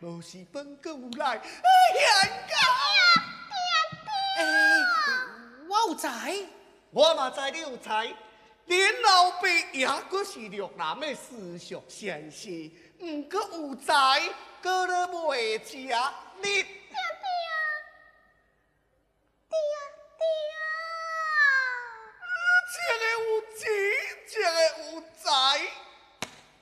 若是本阁有来，贤家。 我有知， 我嘛知你有才，恁老爸也阁是陆南的私塾先生，毋过有才，阁咧袂食，你